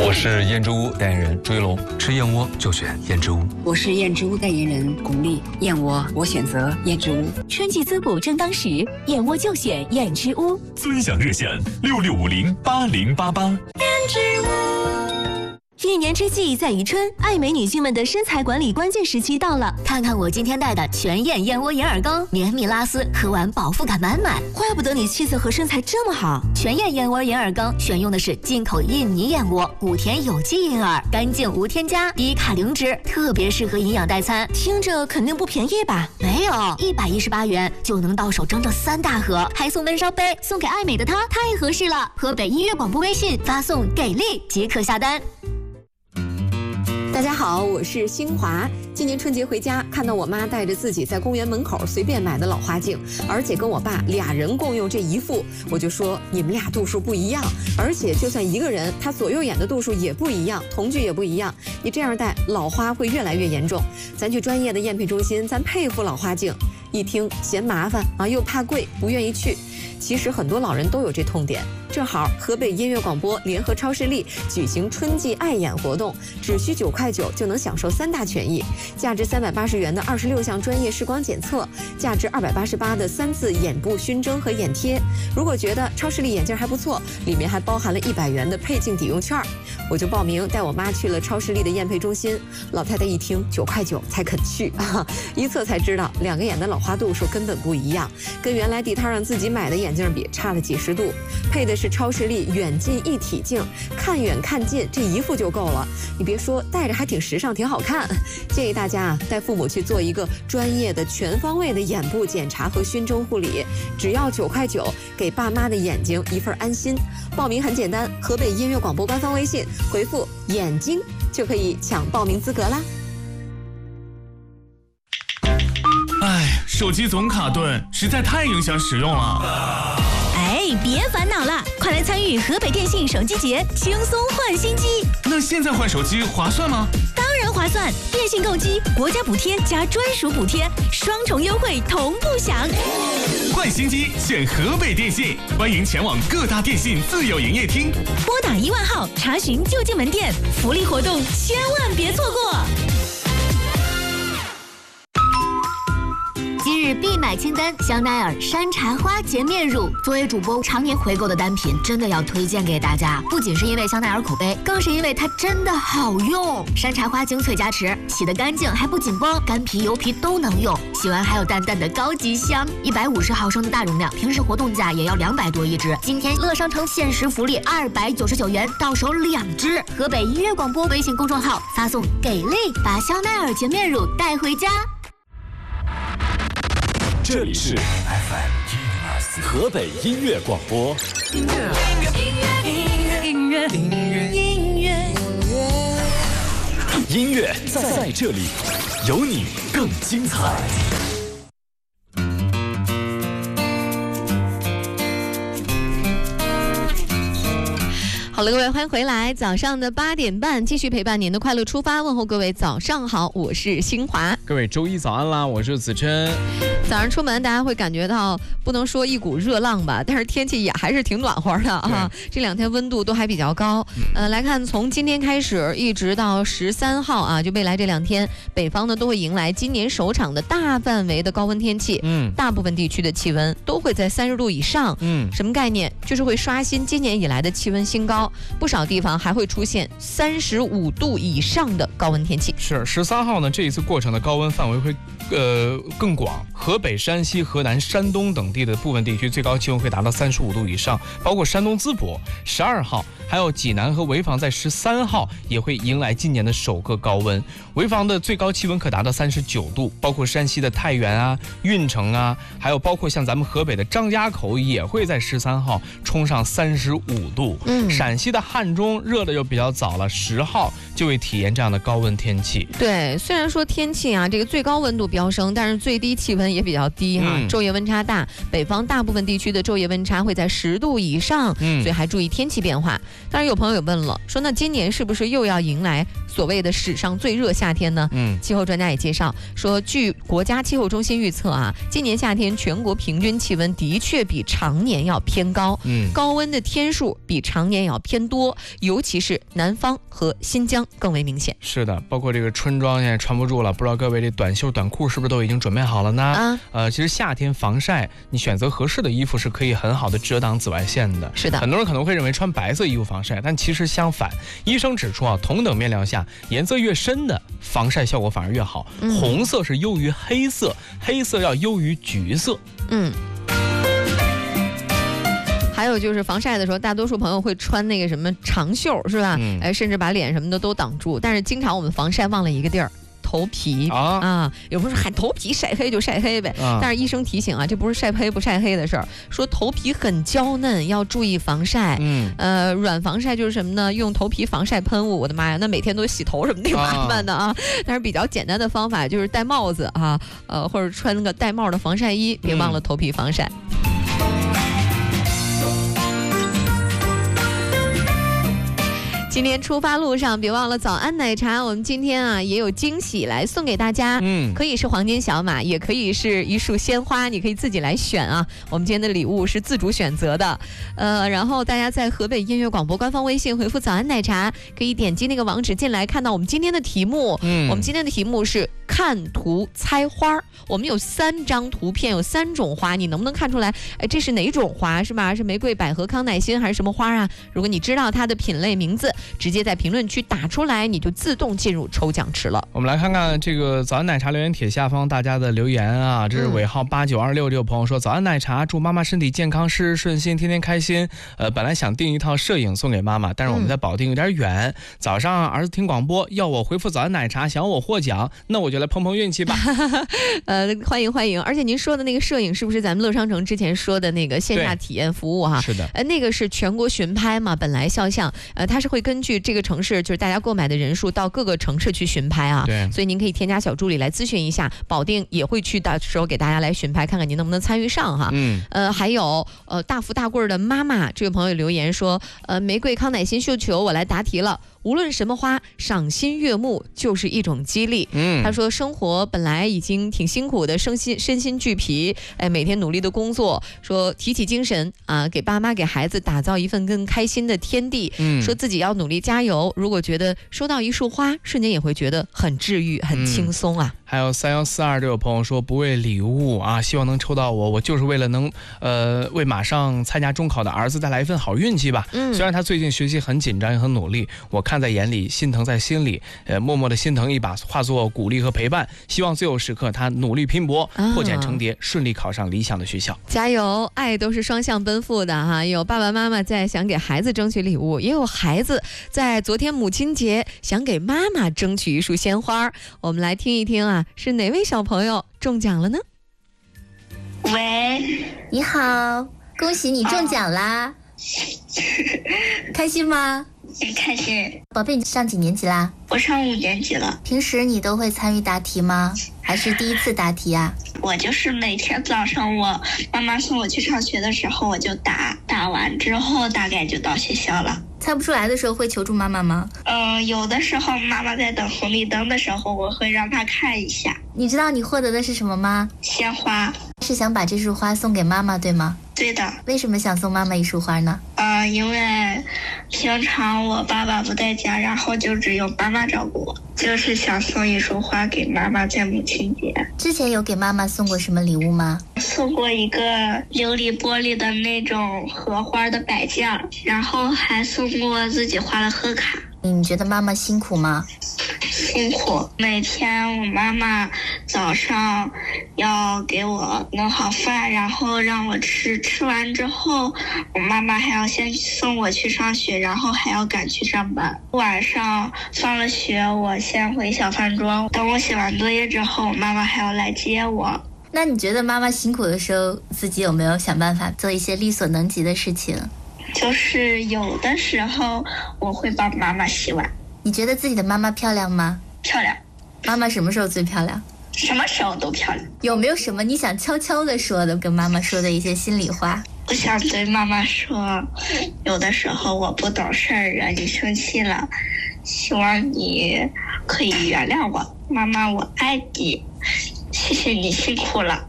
我是燕之屋代言人朱一龙，吃燕窝就选燕之屋。 我是燕之屋代言人巩俐，燕窝我选择燕之屋。 春季滋补正当时，燕窝就选燕之屋。 尊享热线66508088。燕之屋。 一年之计在于春，爱美女性们的身材管理关键时期到了。看看我今天带的全燕燕窝眼耳膏，绵密拉丝，喝完饱腹感满满。怪不得你气色和身材这么好。全燕燕窝眼耳膏选用的是进口印尼燕窝，古田有机银耳，干净无添加，低卡零脂，特别适合营养代餐。听着肯定不便宜吧？没有，118元就能到手整整3大盒，还送闷烧杯，送给爱美的她太合适了。河北音乐广播微信发送给力即可下单。 大家好，我是新华。今年春节回家，看到我妈带着自己在公园门口随便买的老花镜，而且跟我爸俩人共用这一副，我就说你们俩度数不一样，而且就算一个人，他左右眼的度数也不一样，瞳距也不一样，你这样戴老花会越来越严重。咱去专业的验配中心，咱配副老花镜。一听嫌麻烦啊，又怕贵，不愿意去。其实很多老人都有这痛点。正好河北音乐广播联合超视力举行春季爱眼活动，只需9块9就能享受3大权益：价值380元的26项专业视光检测，价值288的3次眼部熏蒸和眼贴。如果觉得超视力眼镜还不错，里面还包含了100元的配镜抵用券。我就报名带我妈去了超视力的验配中心。老太太一听9块9才肯去啊，一测才知道2个眼的老花度数根本不一样，跟原来地摊上自己买的眼镜比差了几十度。配的是超视力远近一体镜，看远看近这一副就够了。你别说，戴着还挺时尚，挺好看。建议大家带父母去做一个专业的全方位的眼部检查和熏蒸护理，只要9块9，给爸妈的眼睛一份安心。报名很简单，河北音乐广播官方微信回复眼睛就可以抢报名资格啦。 哎，手机总卡顿，实在太影响使用了。 别烦恼了，快来参与河北电信手机节，轻松换新机。 那现在换手机划算吗？ 当然划算，电信购机，国家补贴加专属补贴，双重优惠同步享。 换新机选河北电信，欢迎前往各大电信自有营业厅， 拨打1万号查询就近门店，福利活动千万别错过。今日必买清单：香奈儿山茶花洁面乳。作为主播常年回购的单品，真的要推荐给大家。不仅是因为香奈儿口碑，更是因为它真的好用。山茶花精粹加持，洗得干净还不紧绷，干皮油皮都能用。洗完还有淡淡的高级香。150毫升的大容量，平时活动价也要200多一支。今天乐商城限时福利299元，到手2支。河北音乐广播微信公众号发送给力，把香奈儿洁面乳带回家。 这里是 FM 河北音乐广播。音乐在这里，有你更精彩。 好了，各位，欢迎回来。早上的8点半，继续陪伴您的快乐出发。问候各位早上好，我是新华。 各位周一早安啦，我是子琛。 早上出门，大家会感觉到不能说一股热浪吧，但是天气也还是挺暖和的啊。这2天温度都还比较高。来看从今天开始一直到13号啊，就未来这2天，北方呢都会迎来今年首场的大范围的高温天气。大部分地区的气温都会在30度以上。什么概念？就是会刷新今年以来的气温新高。不少地方还会出现35度以上的高温天气。 是13号呢，这一次过程的高温范围会更广，河北、山西、河南、山东等地的部分地区最高气温会达到35度以上，包括山东淄博。12号还有济南和潍坊在13号也会迎来今年的首个高温，潍坊的最高气温可达到39度，包括山西的太原啊、运城啊，还有包括像咱们河北的张家口也会在13号冲上35度。陕西的汉中热的又比较早了，10号就会体验这样的高温天气。 对，虽然说天气啊这个最高温度飙升，但是最低气温也比较低哈，昼夜温差大。北方大部分地区的昼夜温差会在10度以上，所以还注意天气变化。当然有朋友问了，说那今年是不是又要迎来所谓的史上最热夏天呢？气候专家也介绍说，据国家气候中心预测啊，今年夏天全国平均气温的确比常年要偏高，高温的天数比常年要偏多，尤其是南方和新疆更为明显。 是的，包括这个春装现在穿不住了，不知道各位这短袖短裤是不是都已经准备好了呢？其实夏天防晒，你选择合适的衣服是可以很好的遮挡紫外线的。 是的， 很多人可能会认为穿白色衣服防晒，但其实相反，医生指出啊，同等面料下，颜色越深的防晒效果反而越好。红色是优于黑色，黑色要优于橘色。 还有就是防晒的时候，大多数朋友会穿那个什么长袖，是吧？甚至把脸什么的都挡住。但是经常我们防晒忘了一个地儿。头皮有不是喊头皮晒黑就晒黑呗，但是医生提醒啊，这不是晒黑不晒黑的事儿，说头皮很娇嫩，要注意防晒。软防晒就是什么呢？用头皮防晒喷雾。我的妈呀，那每天都洗头什么挺麻烦的啊。但是比较简单的方法就是戴帽子啊，或者穿那个戴帽的防晒衣，别忘了头皮防晒。今天出发路上别忘了早安奶茶，我们今天啊也有惊喜来送给大家，可以是黄金小马，也可以是一束鲜花，你可以自己来选啊。我们今天的礼物是自主选择的，然后大家在河北音乐广播官方微信回复早安奶茶，可以点击那个网址进来，看到我们今天的题目。我们今天的题目是看图猜花，我们有3张图片，有3种花，你能不能看出来？这是哪种花是吧？是玫瑰、百合、康乃馨还是什么花啊？如果你知道它的品类名字，直接在评论区打出来，你就自动进入抽奖池了。 我们来看看这个早安奶茶留言帖下方大家的留言啊，这是尾号8926这个朋友说，早安奶茶，祝妈妈身体健康，事事顺心，天天开心。本来想订一套摄影送给妈妈，但是我们在保定有点远，早上儿子听广播要我回复早安奶茶，想要我获奖，那我就来碰碰运气吧。 欢迎欢迎。而且您说的那个摄影是不是咱们乐商城之前说的那个线下体验服务哈？ 是的。 那个是全国巡拍嘛，本来肖像，它是会根据这个城市就是大家购买的人数到各个城市去巡拍啊。 对。 所以您可以添加小助理来咨询一下，保定也会去到时候给大家来巡拍，看看您能不能参与上哈。还有大富大贵的妈妈这位朋友留言说，玫瑰、康乃馨、绣球，我来答题了。无论什么花，赏心悦目就是一种激励。他说生活本来已经挺辛苦的，身心俱疲，每天努力的工作，说提起精神啊，给爸妈给孩子打造一份更开心的天地。说自己要努力加油。如果觉得收到一束花，瞬间也会觉得很治愈、很轻松啊。 还有3142这位朋友说，不为礼物啊，希望能抽到我就是为了能为马上参加中考的儿子带来一份好运气吧。虽然他最近学习很紧张也很努力，我看在眼里，心疼在心里，默默的心疼一把化作鼓励和陪伴，希望最后时刻他努力拼搏，破茧成蝶，顺利考上理想的学校。 加油，爱都是双向奔赴的哈。有爸爸妈妈在想给孩子争取礼物，也有孩子在昨天母亲节想给妈妈争取一束鲜花。我们来听一听啊，是哪位小朋友中奖了呢？ 喂， 你好，恭喜你中奖啦！开心吗？ 很开心。 宝贝，你上几年级啦？ 我上5年级了。 平时你都会参与答题吗？还是第一次答题啊？ 我就是每天早上我妈妈送我去上学的时候我就打完之后大概就到学校了。 猜不出来的时候会求助妈妈吗？ 有的时候妈妈在等红绿灯的时候我会让她看一下。 你知道你获得的是什么吗？ 鲜花。 是想把这束花送给妈妈对吗？ 对的。 为什么想送妈妈一束花呢？ 因为平常我爸爸不在家，然后就只有妈妈照顾我，就是想送一束花给妈妈在母亲节。 之前有给妈妈送过什么礼物吗？ 送过一个琉璃玻璃的那种荷花的摆件，然后还送过自己画的贺卡。 你觉得妈妈辛苦吗？ 辛苦，每天我妈妈早上要给我弄好饭，然后让我吃，吃完之后我妈妈还要先送我去上学，然后还要赶去上班。晚上放了学我先回小饭桌，等我写完作业之后妈妈还要来接我。 那你觉得妈妈辛苦的时候自己有没有想办法做一些力所能及的事情？ 就是有的时候我会帮妈妈洗碗。 你觉得自己的妈妈漂亮吗？ 漂亮。 妈妈什么时候最漂亮？ 什么时候都漂亮。 有没有什么你想悄悄地说的，跟妈妈说的一些心里话？ 我想对妈妈说，有的时候我不懂事儿，惹你生气了， 希望你可以原谅我。妈妈，我爱你，谢谢你辛苦了。